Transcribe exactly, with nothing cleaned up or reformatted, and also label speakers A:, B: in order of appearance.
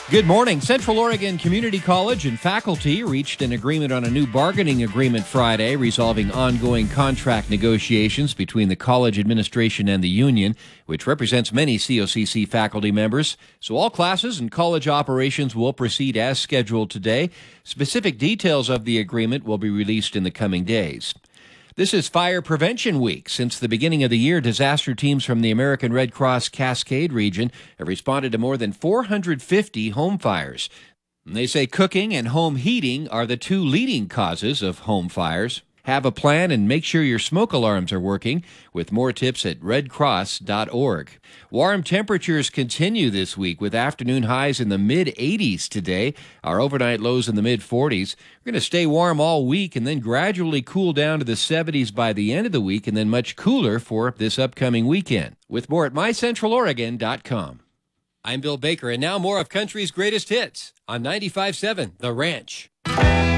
A: Good morning. Central Oregon Community College and faculty reached an agreement on a new bargaining agreement Friday, resolving ongoing contract negotiations between the college administration and the union, which represents many C O C C faculty members. So all classes and college operations will proceed as scheduled today. Specific details of the agreement will be released in the coming days. This is Fire Prevention Week. Since the beginning of the year, disaster teams from the American Red Cross Cascade region have responded to more than four hundred fifty home fires. And they say cooking and home heating are the two leading causes of home fires. Have a plan and make sure your smoke alarms are working, with more tips at red cross dot org. Warm temperatures continue this week with afternoon highs in the mid eighties today. Our overnight lows in the mid forties. We're going to stay warm all week and then gradually cool down to the seventies by the end of the week, and then much cooler for this upcoming weekend. With more at my central oregon dot com. I'm Bill Baker, and now more of country's greatest hits on ninety-five point seven The Ranch.